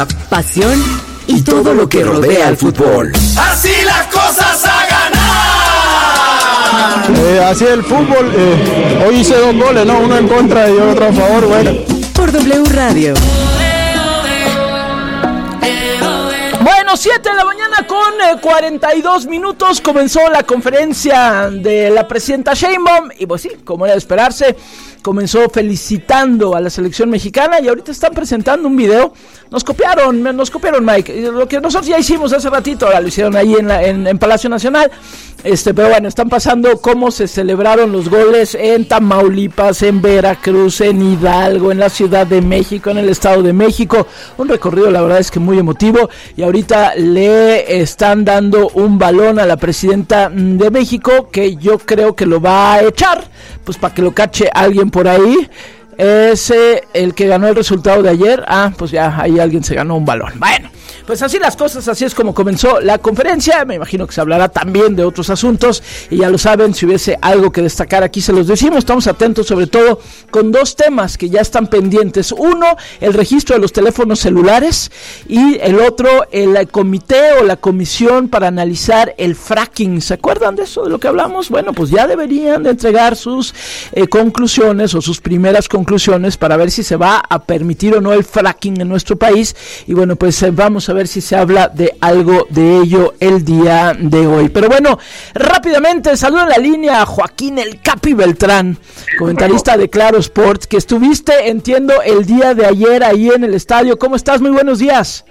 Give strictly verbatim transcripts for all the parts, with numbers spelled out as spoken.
pasión y todo lo que rodea al fútbol. Así las cosas a ganar. Eh, así el fútbol, eh, hoy hice dos goles, ¿no? Uno en contra y otro a favor, bueno. Por W Radio. Bueno, siete de la mañana con eh, cuarenta y dos minutos comenzó la conferencia de la presidenta Sheinbaum y pues sí, como era de esperarse, comenzó felicitando a la selección mexicana y ahorita están presentando un video. Nos copiaron, nos copiaron, Mike, lo que nosotros ya hicimos hace ratito, ahora lo hicieron ahí en, la, en, en Palacio Nacional, este, pero bueno, están pasando cómo se celebraron los goles en Tamaulipas, en Veracruz, en Hidalgo, en la Ciudad de México, en el Estado de México, un recorrido la verdad es que muy emotivo y ahorita le están dando un balón a la presidenta de México que yo creo que lo va a echar, pues para que lo cache alguien por ahí. Ese, el que ganó el resultado de ayer, ah, pues ya ahí alguien se ganó un balón. Bueno, pues así las cosas, así es como comenzó la conferencia. Me imagino que se hablará también de otros asuntos y ya lo saben, si hubiese algo que destacar aquí se los decimos. Estamos atentos sobre todo con dos temas que ya están pendientes. Uno, el registro de los teléfonos celulares y el otro, el comité o la comisión para analizar el fracking. ¿Se acuerdan de eso, de lo que hablamos? Bueno, pues ya deberían de entregar sus eh, conclusiones o sus primeras conclusiones para ver si se va a permitir o no el fracking en nuestro país y bueno, pues eh, vamos a ver si se habla de algo de ello el día de hoy. Pero bueno, rápidamente saludo en la línea a Joaquín El Capi Beltrán, comentarista de Claro Sports, que estuviste, entiendo, el día de ayer ahí en el estadio. ¿Cómo estás? Muy buenos días.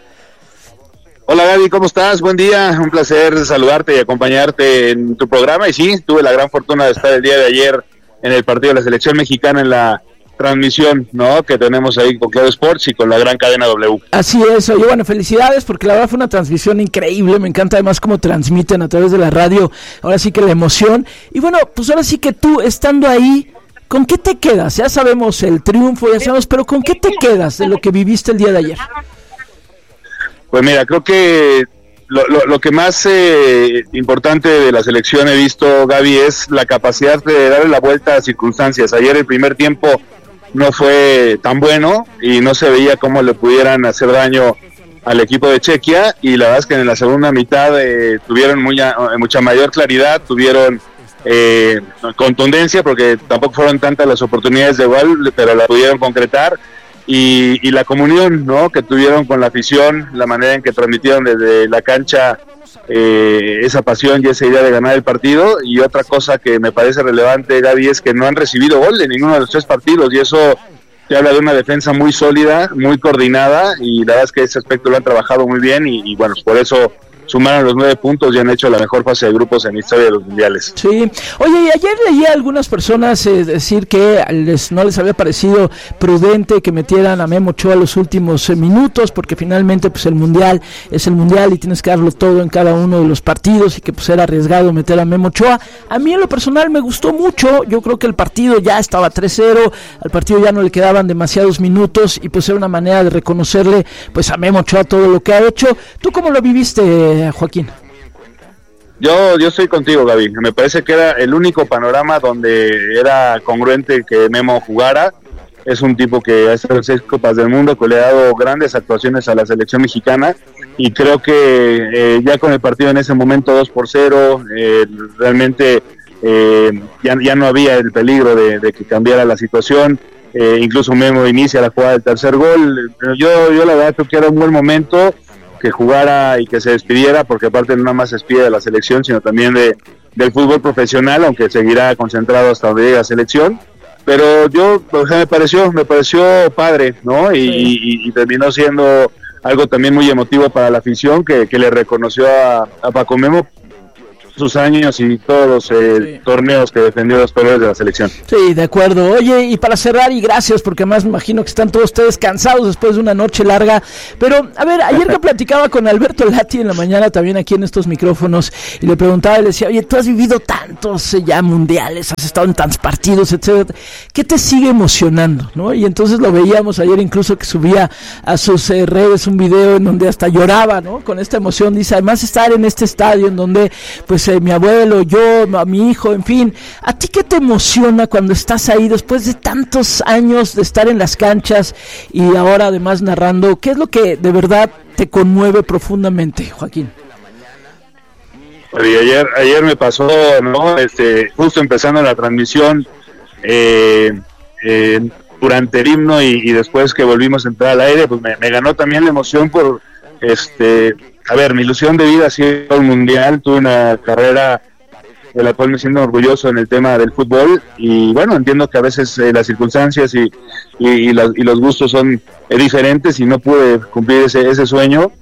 Hola Gaby, ¿cómo estás? Buen día, un placer saludarte y acompañarte en tu programa y sí, tuve la gran fortuna de estar el día de ayer en el partido de la selección mexicana en la transmisión, ¿no? Que tenemos ahí con Claro Sports y con la gran cadena W. Así es, oye, bueno, felicidades porque la verdad fue una transmisión increíble, me encanta además cómo transmiten a través de la radio, ahora sí que la emoción, y bueno, pues ahora sí que tú estando ahí, ¿con qué te quedas? Ya sabemos el triunfo, ya sabemos, pero ¿con qué te quedas de lo que viviste el día de ayer? Pues mira, creo que lo, lo, lo que más eh, importante de la selección he visto, Gaby, es la capacidad de darle la vuelta a circunstancias. Ayer el primer tiempo no fue tan bueno y no se veía cómo le pudieran hacer daño al equipo de Chequia y la verdad es que en la segunda mitad eh, tuvieron muy, mucha mayor claridad, tuvieron eh, contundencia porque tampoco fueron tantas las oportunidades de gol, pero la pudieron concretar y, y la comunión, ¿no?, que tuvieron con la afición, la manera en que transmitieron desde la cancha eh, esa pasión y esa idea de ganar el partido. Y otra cosa que me parece relevante, Gaby, es que no han recibido gol de ninguno de los tres partidos y eso te habla de una defensa muy sólida, muy coordinada y la verdad es que ese aspecto lo han trabajado muy bien y, y bueno, por eso sumaron los nueve puntos y han hecho la mejor fase de grupos en la historia de los mundiales. Sí, oye, y ayer leí a algunas personas eh, decir que les, no les había parecido prudente que metieran a Memo Ochoa los últimos eh, minutos, porque finalmente pues el mundial es el mundial y tienes que darlo todo en cada uno de los partidos y que pues era arriesgado meter a Memo Ochoa. A mí en lo personal me gustó mucho, yo creo que el partido ya estaba tres cero, al partido ya no le quedaban demasiados minutos y pues era una manera de reconocerle pues a Memo Ochoa todo lo que ha hecho. ¿Tú cómo lo viviste, Joaquín? Yo yo estoy contigo, Gaby. Me parece que era el único panorama donde era congruente que Memo jugara. Es un tipo que ha estado en seis Copas del Mundo, que le ha dado grandes actuaciones a la selección mexicana y creo que eh, ya con el partido en ese momento dos por cero, eh, realmente eh, ya, ya no había el peligro de, de que cambiara la situación. Eh, incluso Memo inicia la jugada del tercer gol. Yo, yo la verdad creo que era un buen momento que jugara y que se despidiera, porque aparte no nada más se despide de la selección, sino también de del fútbol profesional, aunque seguirá concentrado hasta donde llegue la selección. Pero yo, o sea, me pareció, me pareció padre, ¿no? Y, sí. y, y terminó siendo algo también muy emotivo para la afición, que, que le reconoció a, a Paco Memo sus años y todos los eh, sí. torneos que defendió los colores de la selección. Sí, de acuerdo. Oye, y para cerrar, y gracias, porque además me imagino que están todos ustedes cansados después de una noche larga, pero a ver, ayer que platicaba con Alberto Lati en la mañana también aquí en estos micrófonos, y le preguntaba, y le decía, oye, tú has vivido tantos eh, ya mundiales, has estado en tantos partidos, etcétera, ¿qué te sigue emocionando? ¿No? Y entonces lo veíamos ayer incluso que subía a sus eh, redes un video en donde hasta lloraba, ¿no? Con esta emoción, dice, además estar en este estadio en donde pues eh, mi abuelo, yo, a mi hijo, en fin. ¿A ti qué te emociona cuando estás ahí después de tantos años de estar en las canchas y ahora además narrando? ¿Qué es lo que de verdad te conmueve profundamente, Joaquín? Y ayer, ayer me pasó, ¿no? Este, justo empezando la transmisión, eh, eh, durante el himno y, y después que volvimos a entrar al aire, pues me, me ganó también la emoción por, este, a ver, mi ilusión de vida ha sido el mundial. Tuve una carrera de la cual me siento orgulloso en el tema del fútbol y bueno, entiendo que a veces eh, las circunstancias y, y, y, la, y los gustos son eh, diferentes y no pude cumplir ese, ese sueño.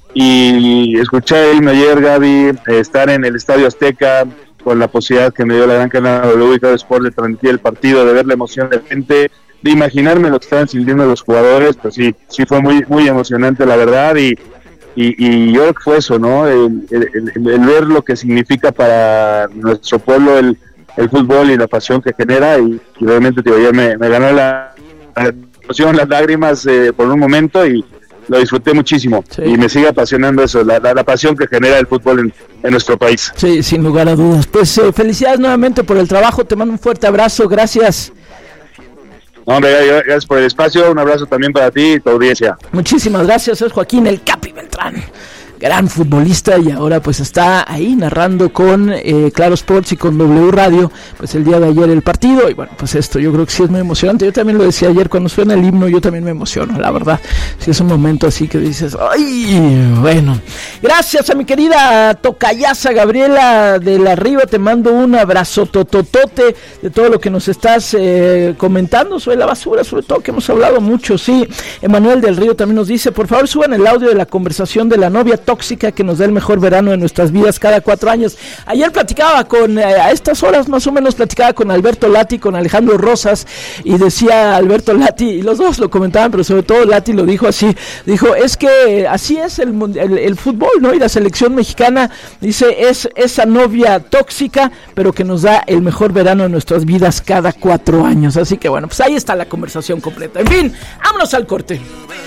Y escuchar el himno ayer, Gaby, eh, estar en el Estadio Azteca con la posibilidad que me dio la gran cadena W W E Sport de transmitir el partido, de ver la emoción de gente, de imaginarme lo que estaban sintiendo los jugadores, pues sí, sí fue muy muy emocionante, la verdad, y y, y yo creo que fue eso, ¿no? El, el, el, el ver lo que significa para nuestro pueblo el, el fútbol y la pasión que genera, y, y realmente, tío, ayer me, me ganó la, la emoción, las lágrimas eh, por un momento, y lo disfruté muchísimo, sí. Y me sigue apasionando eso, la, la, la pasión que genera el fútbol en, en nuestro país. Sí, sin lugar a dudas. Pues eh, felicidades nuevamente por el trabajo, te mando un fuerte abrazo, gracias. No, hombre, gracias por el espacio, un abrazo también para ti y tu audiencia. Muchísimas gracias, es Joaquín el Capi Beltrán, gran futbolista, y ahora pues está ahí narrando con eh, Claro Sports y con W Radio, pues el día de ayer el partido, y bueno, pues esto yo creo que sí es muy emocionante. Yo también lo decía ayer, cuando suena el himno yo también me emociono, la verdad, sí es un momento así que dices, ay, bueno, gracias a mi querida tocayasa Gabriela de la Riva, te mando un abrazo tototote de todo lo que nos estás eh, comentando sobre la basura, sobre todo que hemos hablado mucho, sí. Emanuel del Río también nos dice, por favor suban el audio de la conversación de la novia tóxica que nos da el mejor verano de nuestras vidas cada cuatro años. Ayer platicaba con, eh, a estas horas más o menos, platicaba con Alberto Lati, con Alejandro Rosas, y decía Alberto Lati, y los dos lo comentaban, pero sobre todo Lati lo dijo así, dijo, es que así es el, el, el fútbol, ¿no? Y la selección mexicana, dice, es esa novia tóxica, pero que nos da el mejor verano de nuestras vidas cada cuatro años. Así que bueno, pues ahí está la conversación completa. En fin, vámonos al corte.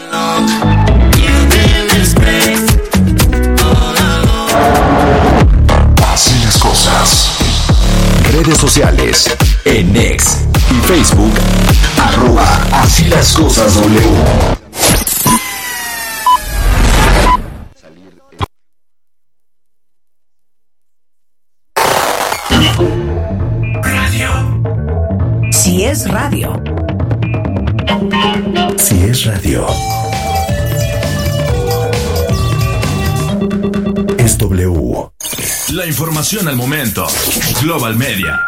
Así las cosas. Redes sociales. En X y Facebook. Arroba Así las cosas W. Radio. Si es radio. Si es radio. Es W. La información al momento. Global Media.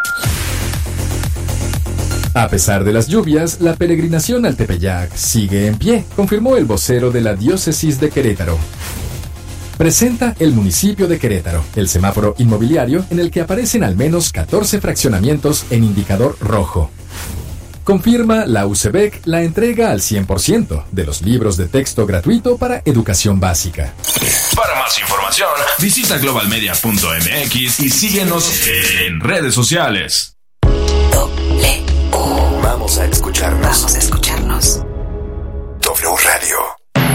A pesar de las lluvias, la peregrinación al Tepeyac sigue en pie, confirmó el vocero de la diócesis de Querétaro. Presenta el municipio de Querétaro, el semáforo inmobiliario en el que aparecen al menos catorce fraccionamientos en indicador rojo. Confirma la U C B E C la entrega al cien por ciento de los libros de texto gratuito para educación básica. Para más información, visita global media punto m x y síguenos en redes sociales. W. Vamos a escucharnos. Vamos a escucharnos. W Radio.